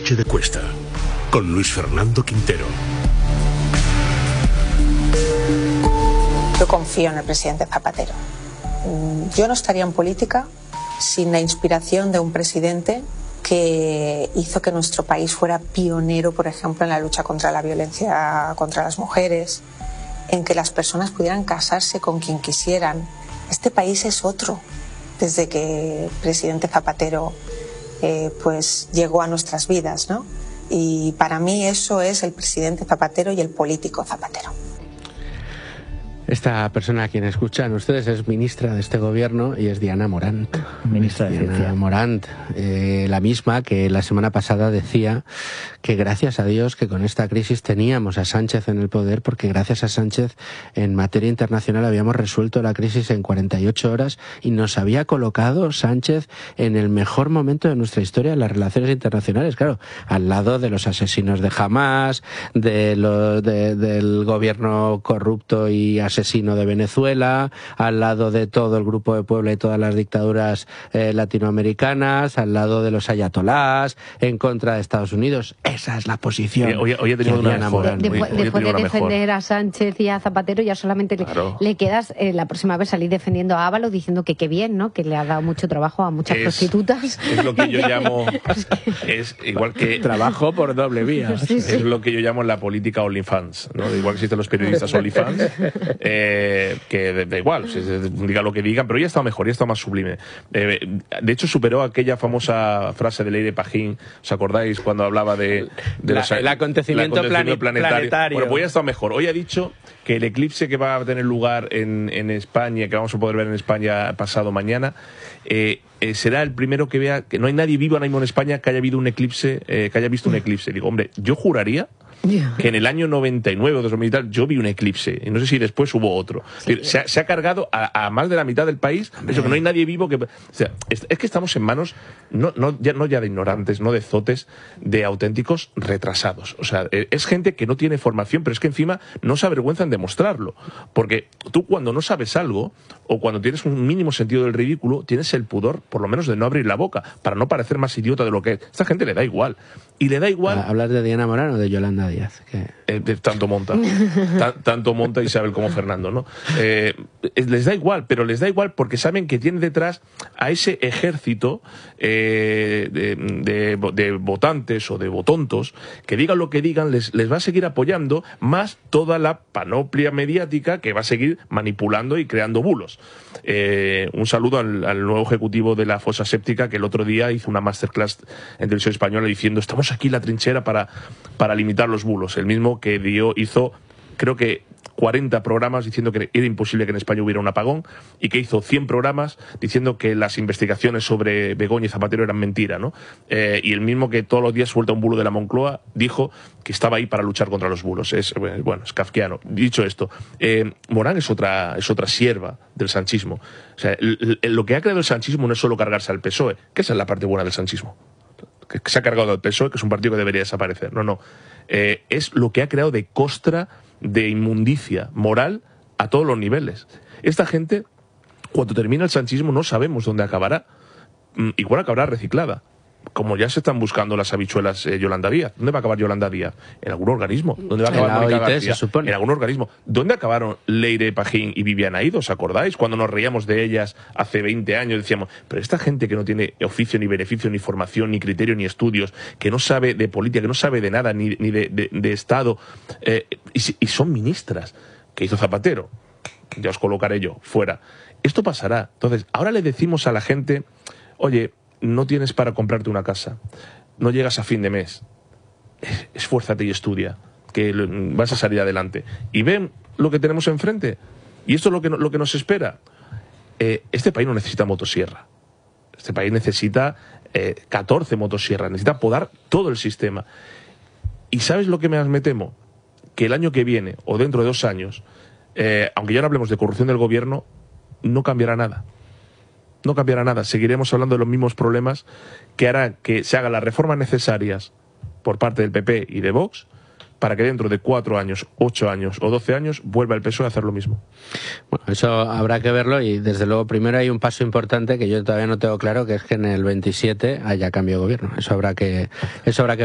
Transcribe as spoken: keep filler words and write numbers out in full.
Noche de Cuesta, con Luis Fernando Quintero. Yo confío en el presidente Zapatero. Yo no estaría en política sin la inspiración de un presidente que hizo que nuestro país fuera pionero, por ejemplo, en la lucha contra la violencia contra las mujeres, en que las personas pudieran casarse con quien quisieran. Este país es otro desde que el presidente Zapatero eh, pues llegó a nuestras vidas, ¿no? Y para mí eso es el presidente Zapatero y el político Zapatero. Esta persona a quien escuchan ustedes es ministra de este gobierno y es Diana Morant. Ministra de Diana Ciencia. Morant, eh, la misma que la semana pasada decía que gracias a Dios que con esta crisis teníamos a Sánchez en el poder, porque gracias a Sánchez en materia internacional habíamos resuelto la crisis en cuarenta y ocho horas y nos había colocado Sánchez en el mejor momento de nuestra historia en las relaciones internacionales, claro, al lado de los asesinos de Hamás, de lo, de, del gobierno corrupto y asesino asesino de Venezuela, al lado de todo el Grupo de Puebla y todas las dictaduras eh, latinoamericanas, al lado de los ayatolás, en contra de Estados Unidos. Esa es la posición. Hoy, hoy, hoy he tenido una mejor. De, después, hoy, hoy después de defender mejor. a Sánchez y a Zapatero, ya solamente claro. le, le quedas eh, la próxima vez salir defendiendo a Ábalos diciendo que qué bien, ¿no? Que le ha dado mucho trabajo a muchas es, prostitutas. Es lo que yo llamo, es igual que trabajo por doble vía. Sí, sí. Es lo que yo llamo la política OnlyFans, ¿no? Igual que existen los periodistas OnlyFans, eh, que da igual, diga lo que digan, pero ya está mejor, ya está más sublime. Eh, de hecho, superó aquella famosa frase de Leire Pajín, ¿os acordáis cuando hablaba de, de la, los, el acontecimiento, el acontecimiento planetario? planetario? Bueno, pues ya está mejor. Hoy ha dicho que el eclipse que va a tener lugar en, en España, que vamos a poder ver en España pasado mañana, eh, eh, será el primero que vea que no hay nadie vivo ahora mismo en España que haya habido un eclipse, eh, que haya visto un eclipse. Digo, hombre, yo juraría que en el año noventa y nueve o dos mil y tal yo vi un eclipse, y no sé si después hubo otro. Sí. Se, ha, se ha cargado a, a más de la mitad del país, eso que no hay nadie vivo que... O sea, es, es que estamos en manos, no, no, ya, no ya de ignorantes, no de zotes, de auténticos retrasados. O sea, es gente que no tiene formación, pero es que encima no se avergüenzan de mostrarlo. Porque tú cuando no sabes algo, o cuando tienes un mínimo sentido del ridículo, tienes el pudor, por lo menos, de no abrir la boca, para no parecer más idiota de lo que es. Esta gente le da igual. Y le da igual... ¿Hablas de Diana Morant o de Yolanda Díaz? Que... Eh, de, tanto monta. Tan, tanto monta Isabel como Fernando, ¿no? Eh, les da igual, pero les da igual porque saben que tienen detrás a ese ejército eh, de, de, de votantes o de votontos que digan lo que digan, les, les va a seguir apoyando, más toda la panoplia mediática que va a seguir manipulando y creando bulos. Eh, un saludo al, al nuevo ejecutivo de la fosa séptica, que el otro día hizo una masterclass en televisión española diciendo estamos aquí en la trinchera para, para limitar los bulos. El mismo que dio, hizo, creo que cuarenta programas diciendo que era imposible que en España hubiera un apagón, y que hizo cien programas diciendo que las investigaciones sobre Begoña y Zapatero eran mentira, ¿no? Eh, y el mismo que todos los días suelta un bulo de la Moncloa dijo que estaba ahí para luchar contra los bulos. Es, bueno, es kafkiano. Dicho esto, eh, Morán es otra, es otra sierva del sanchismo. O sea, el, el, lo que ha creado el sanchismo no es solo cargarse al P S O E, que esa es la parte buena del sanchismo, que se ha cargado al P S O E, que es un partido que debería desaparecer. No, no. Eh, es lo que ha creado de costra, de inmundicia moral a todos los niveles. Esta gente, cuando termina el sanchismo, no sabemos dónde acabará. Igual acabará reciclada, como ya se están buscando las habichuelas eh, Yolanda Díaz. ¿Dónde va a acabar Yolanda Díaz? ¿En algún organismo? ¿Dónde va a acabar Mónica García? Se supone. En algún organismo. ¿Dónde acabaron Leire Pajín y Viviana Ido? ¿Os acordáis? Cuando nos reíamos de ellas hace veinte años, decíamos, pero esta gente que no tiene oficio, ni beneficio, ni formación, ni criterio, ni estudios, que no sabe de política, que no sabe de nada, ni, ni de, de, de Estado, eh, y, y son ministras. ¿Qué hizo Zapatero? Ya os colocaré yo, fuera. Esto pasará. Entonces, ahora le decimos a la gente, oye, no tienes para comprarte una casa, no llegas a fin de mes, esfuérzate y estudia, que vas a salir adelante. Y ven lo que tenemos enfrente. Y esto es lo que, lo que nos espera. Eh, este país no necesita motosierra. Este país necesita eh, catorce motosierras, necesita podar todo el sistema. ¿Y sabes lo que más me temo? Que el año que viene, o dentro de dos años, eh, aunque ya no hablemos de corrupción del gobierno, no cambiará nada. No cambiará nada. Seguiremos hablando de los mismos problemas que harán que se hagan las reformas necesarias por parte del P P y de Vox para que dentro de cuatro años, ocho años o doce años vuelva el P S O E a hacer lo mismo. Bueno, eso habrá que verlo, y desde luego primero hay un paso importante que yo todavía no tengo claro, que es que en el veintisiete haya cambio de gobierno. Eso habrá que, eso habrá que